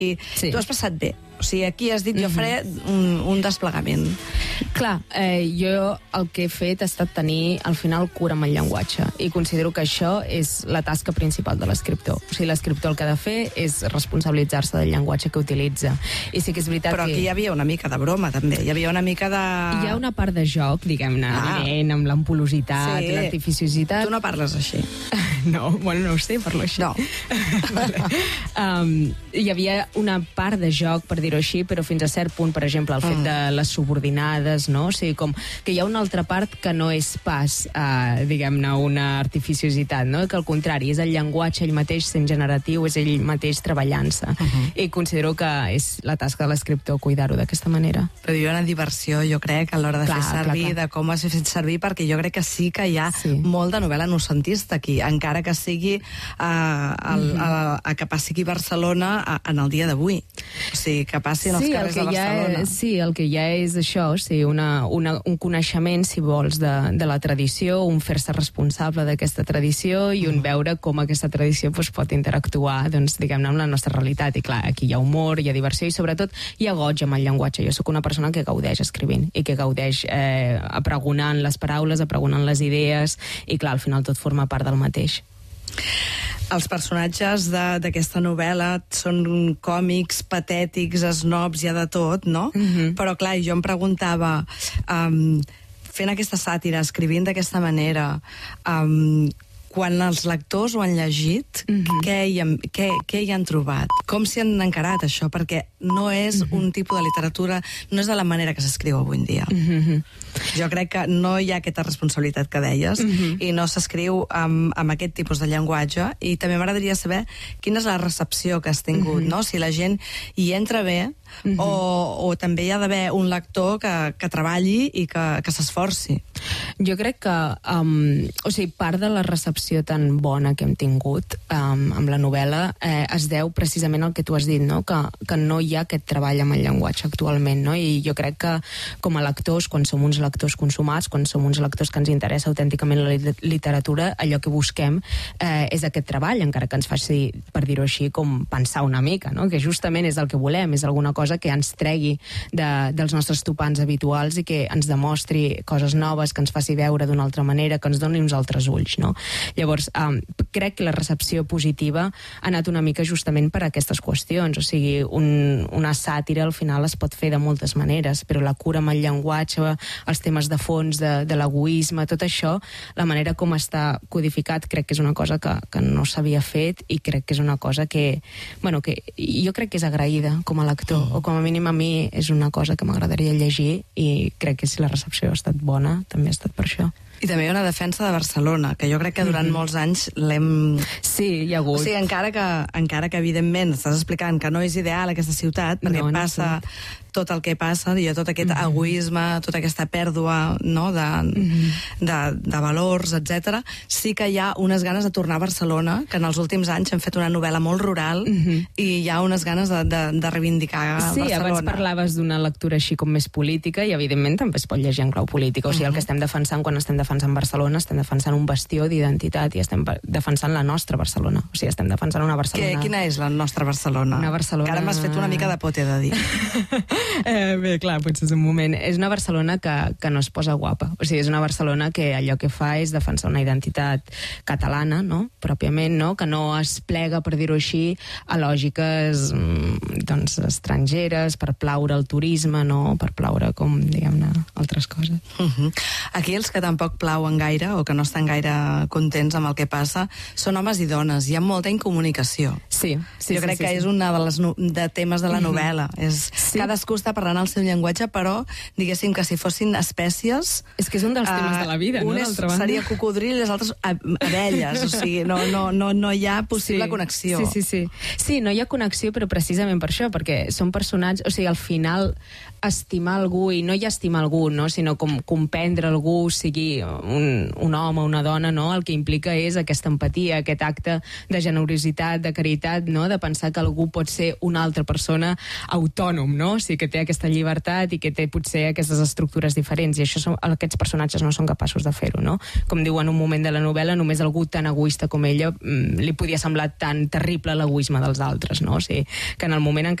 tu has passat bé. O sigui, aquí has dit, jo faré un desplegament. Clar, jo el que he fet ha estat tenir, al final, cura amb el llenguatge. I considero que això és la tasca principal de l'escriptor. O sigui, l'escriptor el que ha de fer és responsabilitzar-se del llenguatge que utilitza. I sí que és veritat Però aquí hi havia una mica de broma, també. Hi havia una mica de... Hi ha una part de joc, diguem-ne, evident, amb l'ampulositat i l'artificiositat. Tu no parles així. No, bueno, no ho sé, parlo així. No. Hi havia una part de joc, per dir-ho així, però fins a cert punt, per exemple, el fet de les subordinades, no? O sigui, com que hi ha una altra part que no és pas, diguem-ne, una artificiositat, no? Que al contrari, és el llenguatge ell mateix sent generatiu, és ell mateix treballant-se. I considero que és la tasca de l'escriptor cuidar-ho d'aquesta manera. Però hi ha una diversió, jo crec, a l'hora de fer servir, de com has fet servir, perquè jo crec que sí que hi ha molt de novel·la noucentista aquí, encara que sigui que passi Barcelona en el dia d'avui. O sigui, que passi en els carrers de Barcelona. El que hi ha és això, un coneixement, si vols, de la tradició, un fer-se responsable d'aquesta tradició i un veure com aquesta tradició pot interactuar, doncs, diguem-ne, amb la nostra realitat. I clar, aquí hi ha humor, hi ha diversió i sobretot hi ha goig amb el llenguatge. Jo sóc una persona que gaudeix escrivint i que gaudeix apregonant les paraules, apregonant les idees i clar, al final tot forma part del mateix. Els personatges d'aquesta novel·la són còmics, patètics, esnobs, hi ha de tot, no? Però clar, jo em preguntava, fent aquesta sàtira, escrivint d'aquesta manera, quan els lectors ho han llegit, què hi han trobat? Com s'hi han encarat, això? Perquè no és un tipus de literatura, no és de la manera que s'escriu avui en dia. Jo crec que no hi ha aquesta responsabilitat que deies i no s'escriu amb aquest tipus de llenguatge, i també m'agradaria saber quina és la recepció que has tingut, no? Si la gent hi entra bé o també hi ha d'haver un lector que treballi i que s'esforci. Jo crec que part de la recepció tan bona que hem tingut amb la novel·la es deu precisament al que tu has dit, no? Que no hi ha aquest treball amb el llenguatge actualment, no? I jo crec que com a lectors, quan som uns lectors consumats, quan som uns lectors que ens interessa autènticament la literatura, allò que busquem és aquest treball, encara que ens faci, per dir-ho així, com pensar una mica, no? Que justament és el que volem, és alguna cosa que ens tregui dels nostres topants habituals i que ens demostri coses noves, que ens faci veure d'una altra manera, que ens doni uns altres ulls, no? Llavors, crec que la recepció positiva ha anat una mica justament per aquestes qüestions, o sigui, una sàtira al final es pot fer de moltes maneres, però la cura amb el llenguatge, els temes de fons, de l'egoisme, tot això, la manera com està codificat, crec que és una cosa que no s'havia fet i crec que és una cosa que jo crec que és agraïda com a lector, o com a mínim a mi és una cosa que m'agradaria llegir, i crec que si la recepció ha estat bona, també ha estat per això. I també hi ha una defensa de Barcelona, que jo crec que durant molts anys l'hem... Sí, hi ha hagut. O sigui, encara que evidentment estàs explicant que no és ideal aquesta ciutat, perquè passa tot el que passa, i tot aquest egoisme, tota aquesta pèrdua, no, de valors, etc. Sí que hi ha unes ganes de tornar a Barcelona, que en els últims anys hem fet una novel·la molt rural, i hi ha unes ganes de reivindicar Barcelona. Sí, abans parlaves d'una lectura així com més política, i evidentment també es pot llegir en clau política. O sigui, el que estem defensant quan estem defensant Barcelona, estem defensant un bastió d'identitat, i estem defensant la nostra Barcelona. O sigui, estem defensant una Barcelona... Quina és la nostra Barcelona? Una Barcelona... Que ara m'has fet una mica de por, t'he de dir. Bé, clar, potser és un moment. És una Barcelona que no es posa guapa. O sigui, és una Barcelona que allò que fa és defensar una identitat catalana, no? Pròpiament, no? Que no es plega, per dir-ho així, a lògiques doncs estrangeres, per plaure el turisme, no? Per plaure, com, diguem-ne, altres coses. Aquí els que tampoc plauen gaire o que no estan gaire contents amb el que passa són homes i dones. Hi ha molta incomunicació. Sí. Jo crec que és un de temes de la novel·la. Cadascú està parlant el seu llenguatge, però diguéssim que si fossin espècies... És que és un dels temes de la vida, no? Un seria cocodril i les altres abelles. O sigui, no hi ha possible connexió. Sí, no hi ha connexió, però precisament per això, perquè són personatges... O sigui, al final, estimar algú, i no ja estimar algú, no? Sinó com comprendre algú, sigui un home o una dona, no? El que implica és aquesta empatia, aquest acte de generositat, de caritat, no? De pensar que algú pot ser una altra persona autònom, no? O sigui, que té aquesta llibertat i que té potser aquestes estructures diferents, i això aquests personatges no són capaços de fer-ho, no? Com diu en un moment de la novel·la, només algú tan egoista com ella li podia semblar tan terrible l'egoisme dels altres, no? O sigui, que en el moment en què